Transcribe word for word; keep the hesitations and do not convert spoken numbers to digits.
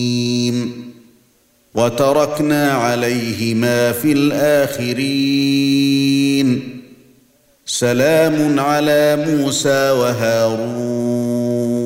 وتركنا عليهما في الآخرين سلام على موسى وهارون